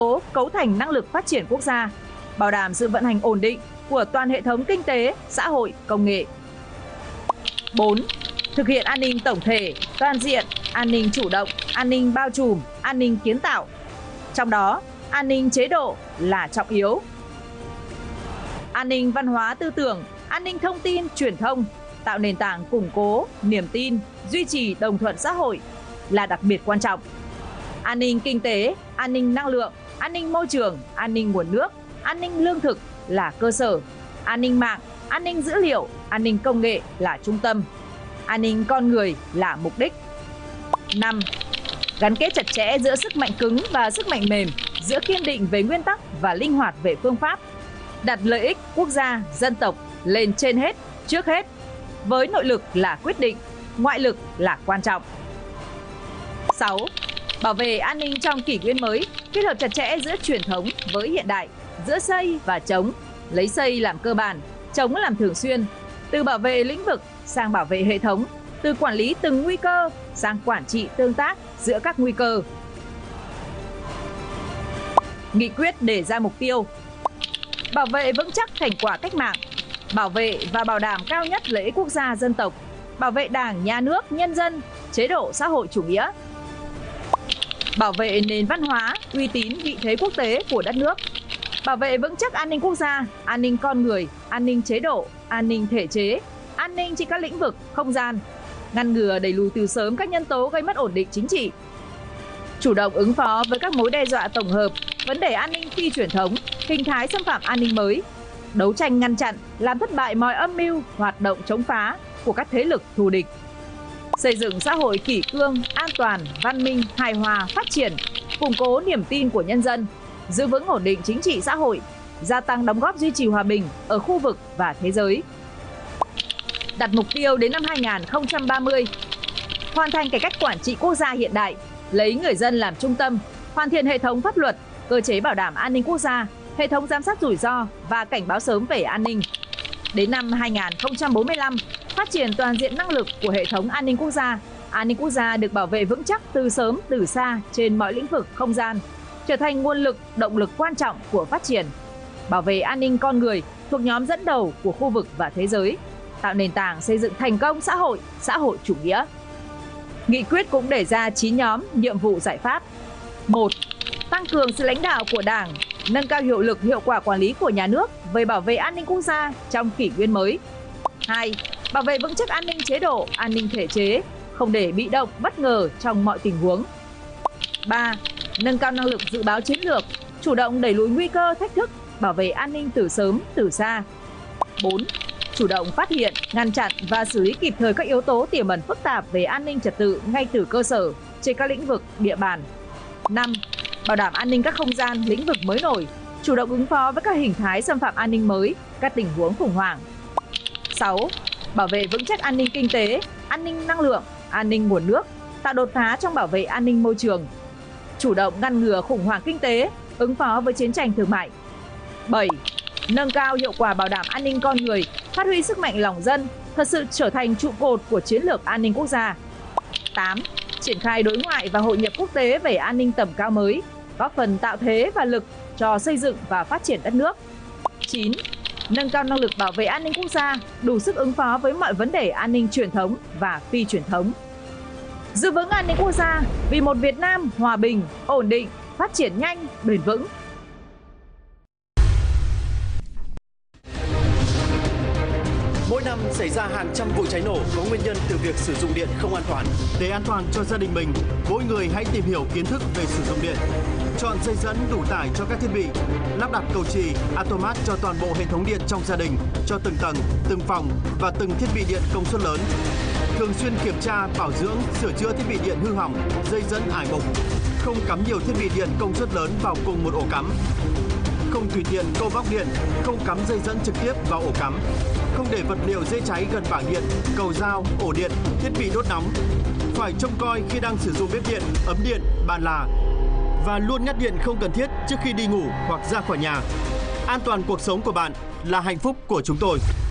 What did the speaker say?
cố cấu thành năng lực phát triển quốc gia, bảo đảm sự vận hành ổn định của toàn hệ thống kinh tế, xã hội, công nghệ. 4. Thực hiện an ninh tổng thể, toàn diện, an ninh chủ động, an ninh bao trùm, an ninh kiến tạo. Trong đó, an ninh chế độ là trọng yếu. An ninh văn hóa tư tưởng, an ninh thông tin, truyền thông, tạo nền tảng củng cố, niềm tin, duy trì đồng thuận xã hội là đặc biệt quan trọng. An ninh kinh tế, an ninh năng lượng, an ninh môi trường, an ninh nguồn nước, an ninh lương thực là cơ sở. An ninh mạng, an ninh dữ liệu, an ninh công nghệ là trung tâm. An ninh con người là mục đích. 5. Gắn kết chặt chẽ giữa sức mạnh cứng và sức mạnh mềm, giữa kiên định về nguyên tắc và linh hoạt về phương pháp. Đặt lợi ích quốc gia, dân tộc lên trên hết, trước hết. Với nội lực là quyết định, ngoại lực là quan trọng. 6. Bảo vệ an ninh trong kỷ nguyên mới, kết hợp chặt chẽ giữa truyền thống với hiện đại, giữa xây và chống, lấy xây làm cơ bản, chống làm thường xuyên, từ bảo vệ lĩnh vực sang bảo vệ hệ thống, từ quản lý từng nguy cơ sang quản trị tương tác giữa các nguy cơ. Nghị quyết đề ra mục tiêu: bảo vệ vững chắc thành quả cách mạng, bảo vệ và bảo đảm cao nhất lợi ích quốc gia dân tộc, bảo vệ Đảng, Nhà nước, nhân dân, chế độ xã hội chủ nghĩa, bảo vệ nền văn hóa, uy tín, vị thế quốc tế của đất nước, bảo vệ vững chắc an ninh quốc gia, an ninh con người, an ninh chế độ, an ninh thể chế, an ninh trên các lĩnh vực, không gian, ngăn ngừa đẩy lùi từ sớm các nhân tố gây mất ổn định chính trị, chủ động ứng phó với các mối đe dọa tổng hợp, vấn đề an ninh phi truyền thống, hình thái xâm phạm an ninh mới, đấu tranh ngăn chặn, làm thất bại mọi âm mưu, hoạt động chống phá của các thế lực thù địch, xây dựng xã hội kỷ cương, an toàn, văn minh, hài hòa, phát triển, củng cố niềm tin của nhân dân, giữ vững ổn định chính trị xã hội, gia tăng đóng góp duy trì hòa bình ở khu vực và thế giới. Đặt mục tiêu đến năm 2030, hoàn thành cải cách quản trị quốc gia hiện đại, lấy người dân làm trung tâm, hoàn thiện hệ thống pháp luật, cơ chế bảo đảm an ninh quốc gia, hệ thống giám sát rủi ro và cảnh báo sớm về an ninh. Đến năm 2045, phát triển toàn diện năng lực của hệ thống an ninh quốc gia được bảo vệ vững chắc từ sớm từ xa trên mọi lĩnh vực không gian, trở thành nguồn lực, động lực quan trọng của phát triển, bảo vệ an ninh con người thuộc nhóm dẫn đầu của khu vực và thế giới, tạo nền tảng xây dựng thành công xã hội chủ nghĩa. Nghị quyết cũng đề ra 9 nhóm nhiệm vụ giải pháp. 1. Tăng cường sự lãnh đạo của Đảng, nâng cao hiệu lực hiệu quả quản lý của nhà nước về bảo vệ an ninh quốc gia trong kỷ nguyên mới. 2. Bảo vệ vững chắc an ninh chế độ, an ninh thể chế, không để bị động, bất ngờ trong mọi tình huống. 3. Nâng cao năng lực dự báo chiến lược, chủ động đẩy lùi nguy cơ, thách thức, bảo vệ an ninh từ sớm, từ xa. 4. Chủ động phát hiện, ngăn chặn và xử lý kịp thời các yếu tố tiềm ẩn phức tạp về an ninh trật tự ngay từ cơ sở, trên các lĩnh vực, địa bàn. 5. Bảo đảm an ninh các không gian, lĩnh vực mới nổi, chủ động ứng phó với các hình thái xâm phạm an ninh mới, các tình huống khủng hoảng. 6. Bảo vệ vững chắc an ninh kinh tế, an ninh năng lượng, an ninh nguồn nước, tạo đột phá trong bảo vệ an ninh môi trường, chủ động ngăn ngừa khủng hoảng kinh tế, ứng phó với chiến tranh thương mại. 7. Nâng cao hiệu quả bảo đảm an ninh con người, phát huy sức mạnh lòng dân, thật sự trở thành trụ cột của chiến lược an ninh quốc gia. 8. Triển khai đối ngoại và hội nhập quốc tế về an ninh tầm cao mới, góp phần tạo thế và lực cho xây dựng và phát triển đất nước. 9. Nâng cao năng lực bảo vệ an ninh quốc gia, đủ sức ứng phó với mọi vấn đề an ninh truyền thống và phi truyền thống. Giữ vững an ninh quốc gia vì một Việt Nam hòa bình, ổn định, phát triển nhanh, bền vững. Mỗi năm xảy ra hàng trăm vụ cháy nổ có nguyên nhân từ việc sử dụng điện không an toàn. Để an toàn cho gia đình mình, mỗi người hãy tìm hiểu kiến thức về sử dụng điện. Chọn dây dẫn đủ tải cho các thiết bị, lắp đặt cầu chì, automat cho toàn bộ hệ thống điện trong gia đình, cho từng tầng, từng phòng và từng thiết bị điện công suất lớn. Thường xuyên kiểm tra, bảo dưỡng, sửa chữa thiết bị điện hư hỏng, dây dẫn ải mục. Không cắm nhiều thiết bị điện công suất lớn vào cùng một ổ cắm. Không tùy tiện câu vóc điện, không cắm dây dẫn trực tiếp vào ổ cắm. Không để vật liệu dễ cháy gần bảng điện, cầu dao, ổ điện, thiết bị đốt nóng. Phải trông coi khi đang sử dụng bếp điện, ấm điện, bàn là. Và luôn ngắt điện không cần thiết trước khi đi ngủ hoặc ra khỏi nhà. An toàn cuộc sống của bạn là hạnh phúc của chúng tôi.